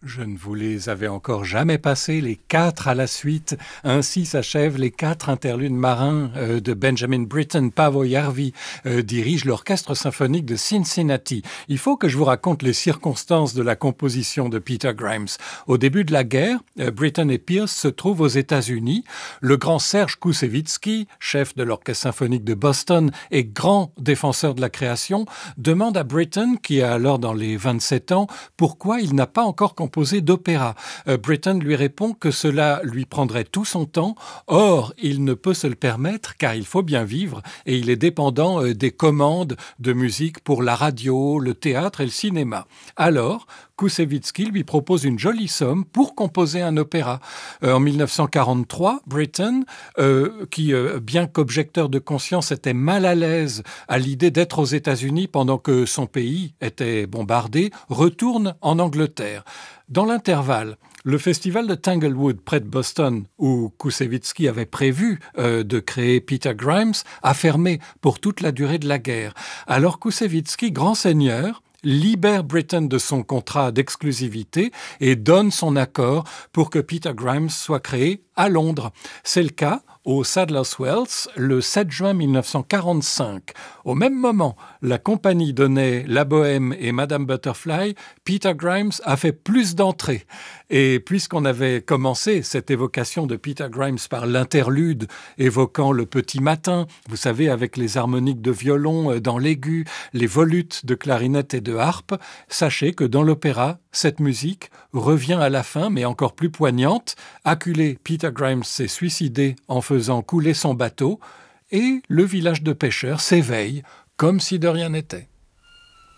Je ne vous les avais encore jamais passés, les 4 à la suite. Ainsi s'achèvent les 4 interludes marins de Benjamin Britten. Paavo Järvi dirige l'orchestre symphonique de Cincinnati. Il faut que je vous raconte les circonstances de la composition de Peter Grimes. Au début de la guerre, Britten et Pierce se trouvent aux États-Unis. Le grand Serge Koussevitzky, chef de l'orchestre symphonique de Boston et grand défenseur de la création, demande à Britten, qui a alors dans les 27 ans, pourquoi il n'a pas encore composé d'opéra. Britten lui répond que cela lui prendrait tout son temps. Or, il ne peut se le permettre car il faut bien vivre et il est dépendant des commandes de musique pour la radio, le théâtre et le cinéma. Alors, Koussevitzky lui propose une jolie somme pour composer un opéra. En 1943, Britten, qui, bien qu'objecteur de conscience, était mal à l'aise à l'idée d'être aux États-Unis pendant que son pays était bombardé, retourne en Angleterre. Dans l'intervalle, le festival de Tanglewood, près de Boston, où Koussevitzky avait prévu de créer Peter Grimes, a fermé pour toute la durée de la guerre. Alors Koussevitzky, grand seigneur, libère Britten de son contrat d'exclusivité et donne son accord pour que Peter Grimes soit créé à Londres. C'est le cas au Sadler's Wells le 7 juin 1945. Au même moment, la compagnie donnait La Bohème et Madame Butterfly, Peter Grimes a fait plus d'entrées. Et puisqu'on avait commencé cette évocation de Peter Grimes par l'interlude évoquant le petit matin, vous savez, avec les harmoniques de violon dans l'aigu, les volutes de clarinette et de harpe, sachez que dans l'opéra, cette musique revient à la fin, mais encore plus poignante. Acculé, Peter Grimes s'est suicidé en faisant couler son bateau et le village de pêcheurs s'éveille comme si de rien n'était.